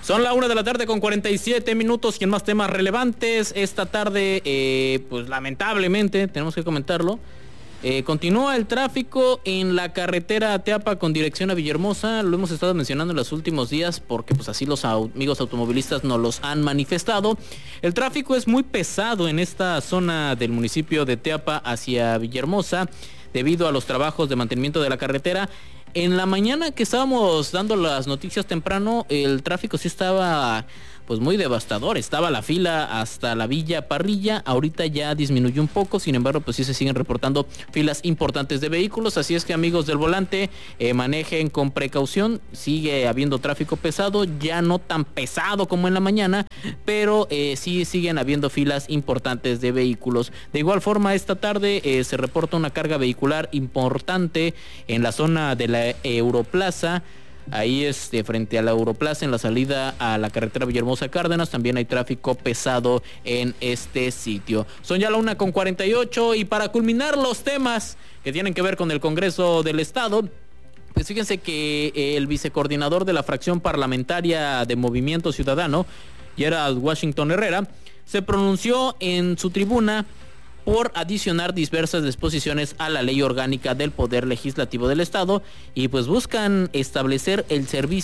Son la 1:47 p.m. y en más temas relevantes esta tarde, pues lamentablemente, tenemos que comentarlo, continúa el tráfico en la carretera Teapa con dirección a Villahermosa. Lo hemos estado mencionando en los últimos días porque pues así los amigos automovilistas nos los han manifestado. El tráfico es muy pesado en esta zona del municipio de Teapa hacia Villahermosa debido a los trabajos de mantenimiento de la carretera. En la mañana que estábamos dando las noticias temprano, el tráfico sí estaba pues muy devastador. Estaba la fila hasta la Villa Parrilla. Ahorita ya disminuyó un poco, sin embargo pues sí se siguen reportando filas importantes de vehículos. Así es que, amigos del volante, manejen con precaución. Sigue habiendo tráfico pesado, ya no tan pesado como en la mañana, pero sí siguen habiendo filas importantes de vehículos. De igual forma, esta tarde se reporta una carga vehicular importante en la zona de la Europlaza. Ahí frente a la Europlaza, en la salida a la carretera Villahermosa Cárdenas, también hay tráfico pesado en este sitio. Son ya la 1:48 y para culminar los temas que tienen que ver con el Congreso del Estado, pues fíjense que el vicecoordinador de la fracción parlamentaria de Movimiento Ciudadano, Gerald Washington Herrera, se pronunció en su tribuna por adicionar diversas disposiciones a la Ley Orgánica del Poder Legislativo del Estado y pues buscan establecer el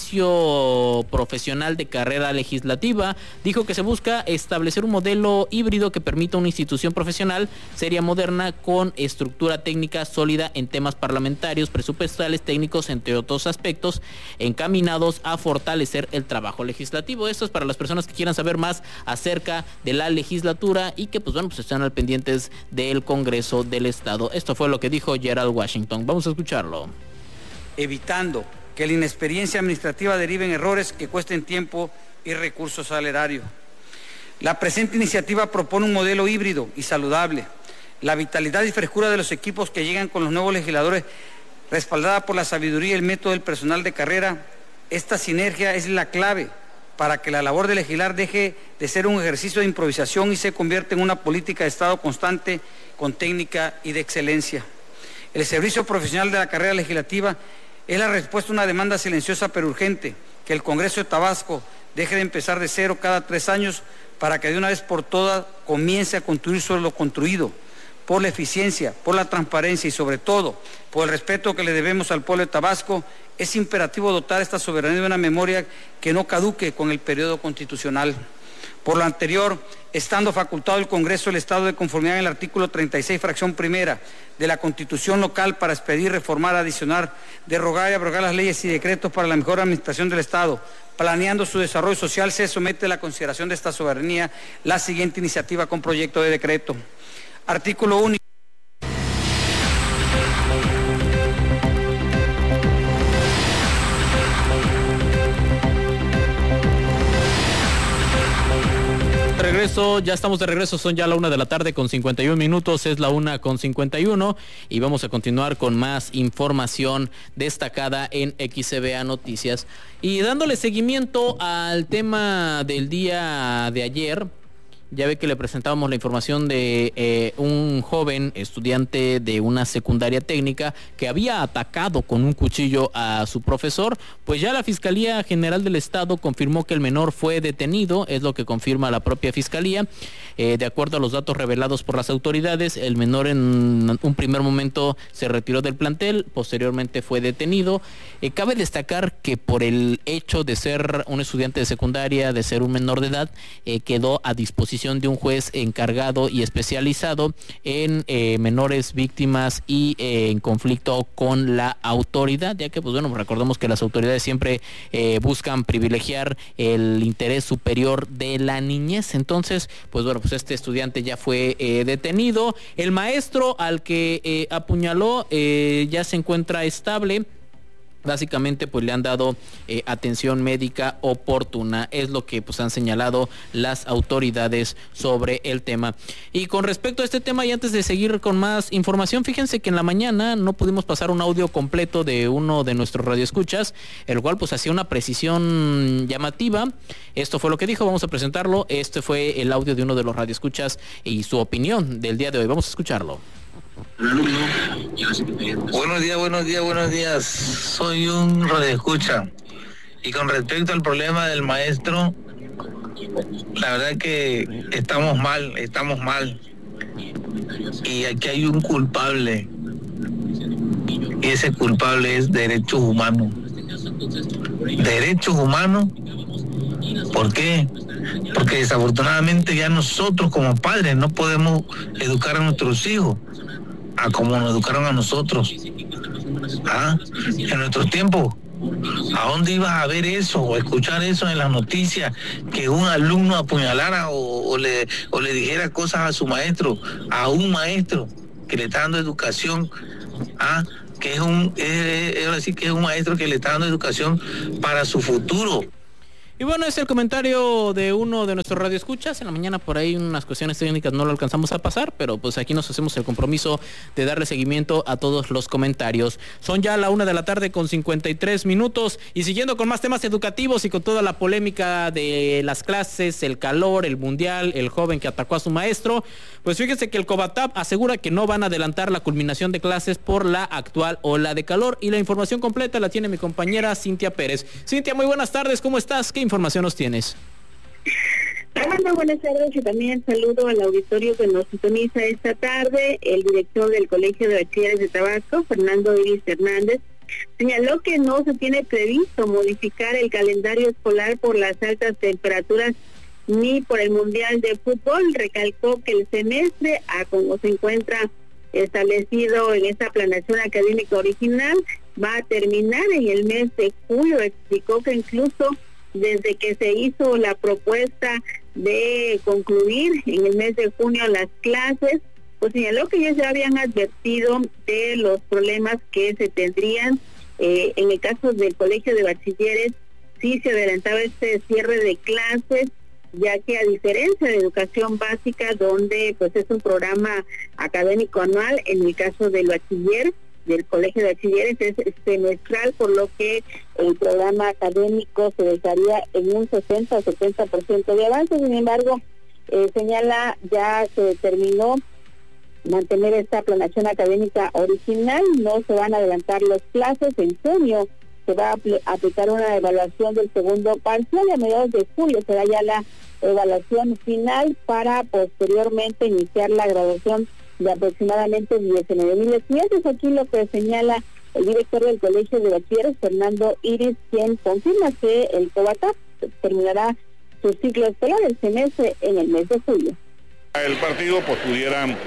servicio profesional de carrera legislativa. Dijo que se busca establecer un modelo híbrido que permita una institución profesional seria, moderna, con estructura técnica sólida en temas parlamentarios, presupuestales, técnicos, entre otros aspectos, encaminados a fortalecer el trabajo legislativo. Esto es para las personas que quieran saber más acerca de la legislatura y que pues están al pendientes del Congreso del Estado. Esto fue lo que dijo Gerald Washington. Vamos a escucharlo. Evitando que la inexperiencia administrativa derive en errores que cuesten tiempo y recursos al erario. La presente iniciativa propone un modelo híbrido y saludable. La vitalidad y frescura de los equipos que llegan con los nuevos legisladores, respaldada por la sabiduría y el método del personal de carrera. Esta sinergia es la clave para que la labor de legislar deje de ser un ejercicio de improvisación y se convierta en una política de Estado constante, con técnica y de excelencia. El servicio profesional de la carrera legislativa es la respuesta a una demanda silenciosa pero urgente, que el Congreso de Tabasco deje de empezar de cero cada 3 años para que de una vez por todas comience a construir sobre lo construido, por la eficiencia, por la transparencia y sobre todo por el respeto que le debemos al pueblo de Tabasco. Es imperativo dotar esta soberanía de una memoria que no caduque con el periodo constitucional. Por lo anterior, estando facultado el Congreso del Estado de conformidad en el artículo 36, fracción primera de la Constitución local para expedir, reformar, adicionar, derogar y abrogar las leyes y decretos para la mejor administración del Estado, planeando su desarrollo social, se somete a la consideración de esta soberanía la siguiente iniciativa con proyecto de decreto. Artículo único. Ya estamos de regreso, son ya la 1:51 p.m, es la 1:51 y vamos a continuar con más información destacada en XCBA Noticias. Y dándole seguimiento al tema del día de ayer, ya ve que le presentábamos la información de un joven estudiante de una secundaria técnica que había atacado con un cuchillo a su profesor. Pues ya la Fiscalía General del Estado confirmó que el menor fue detenido, es lo que confirma la propia Fiscalía. De acuerdo a los datos revelados por las autoridades, el menor en un primer momento se retiró del plantel, posteriormente fue detenido. Cabe destacar que por el hecho de ser un estudiante de secundaria, de ser un menor de edad, quedó a disposición de un juez encargado y especializado en menores víctimas y en conflicto con la autoridad, ya que recordemos que las autoridades siempre buscan privilegiar el interés superior de la niñez. Entonces, este estudiante ya fue detenido. El maestro al que apuñaló ya se encuentra estable. Básicamente le han dado atención médica oportuna, es lo que han señalado las autoridades sobre el tema. Y con respecto a este tema, y antes de seguir con más información, fíjense que en la mañana no pudimos pasar un audio completo de uno de nuestros radioescuchas, el cual hacía una precisión llamativa. Esto fue lo que dijo, vamos a presentarlo. Este fue el audio de uno de los radioescuchas y su opinión del día de hoy. Vamos a escucharlo. Buenos días. Soy un radioescucha Y con respecto al problema del maestro, la verdad que estamos mal. Y aquí hay un culpable. Y ese culpable es derechos humanos. Derechos humanos, ¿por qué? Porque desafortunadamente ya nosotros como padres no podemos educar a nuestros hijos a como nos educaron a nosotros. En nuestros tiempos, ¿a dónde ibas a ver eso o escuchar eso en las noticias? Que un alumno apuñalara o le dijera cosas a su maestro, a un maestro que le está dando educación, que es un maestro que le está dando educación para su futuro. Y bueno, es el comentario de uno de nuestros radioescuchas. En la mañana por ahí unas cuestiones técnicas no lo alcanzamos a pasar, pero pues aquí nos hacemos el compromiso de darle seguimiento a todos los comentarios. Son ya la 1:00 con 53 minutos y siguiendo con más temas educativos y con toda la polémica de las clases, el calor, el mundial, el joven que atacó a su maestro, pues fíjense que el COBATAP asegura que no van a adelantar la culminación de clases por la actual ola de calor, y la información completa la tiene mi compañera Cintia Pérez. Cintia, muy buenas tardes, ¿cómo estás? ¿Qué información nos tienes? Hola, buenas tardes y también saludo al auditorio que nos sintoniza esta tarde. El director del Colegio de Bachilleres de Tabasco, Fernando Iris Hernández, señaló que no se tiene previsto modificar el calendario escolar por las altas temperaturas ni por el Mundial de Fútbol. Recalcó que el semestre, como se encuentra establecido en esta planeación académica original, va a terminar en el mes de julio. Explicó que incluso desde que se hizo la propuesta de concluir en el mes de junio las clases, pues señaló que ya se habían advertido de los problemas que se tendrían. En el caso del Colegio de Bachilleres, sí se adelantaba este cierre de clases, ya que a diferencia de educación básica, donde pues es un programa académico anual, en el caso del bachiller, del Colegio de Bachilleres es semestral, por lo que el programa académico se dejaría en un 60 o 70% de avance. Sin embargo, señala, ya se determinó mantener esta planeación académica original, no se van a adelantar las clases. En junio se va a aplicar una evaluación del segundo parcial y a mediados de julio será ya la evaluación final para posteriormente iniciar la graduación de aproximadamente 19,000 estudiantes. Aquí lo que señala el director del Colegio de Bachilleres, Fernando Iris, quien confirma que el COBATAP terminará su ciclo escolar, el semestre, en el mes de julio. El partido pues pudieran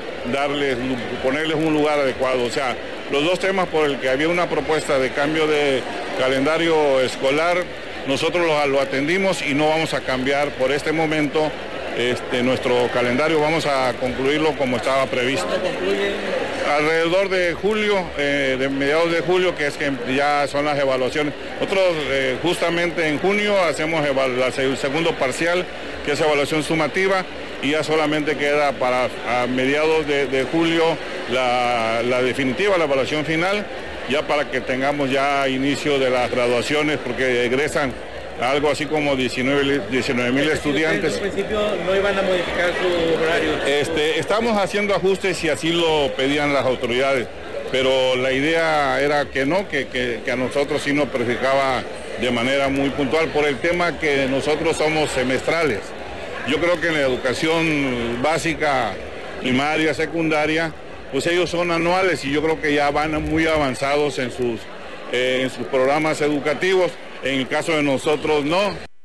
ponerles un lugar adecuado. O sea, los dos temas por el que había una propuesta de cambio de calendario escolar, nosotros lo atendimos y no vamos a cambiar por este momento nuestro calendario, vamos a concluirlo como estaba previsto. ¿Cuándo concluye? Alrededor de julio, de mediados de julio, que es que ya son las evaluaciones. Nosotros justamente en junio hacemos el segundo parcial, que es evaluación sumativa, y ya solamente queda para a mediados de julio la definitiva, la evaluación final, ya para que tengamos ya inicio de las graduaciones, porque egresan algo así como 19,000 estudiantes. En principio no iban a modificar su horario. Estamos haciendo ajustes si así lo pedían las autoridades, pero la idea era que no, que a nosotros sí nos perjudicaba de manera muy puntual por el tema que nosotros somos semestrales. Yo creo que en la educación básica, primaria, secundaria, pues ellos son anuales y yo creo que ya van muy avanzados en sus programas educativos. En el caso de nosotros no.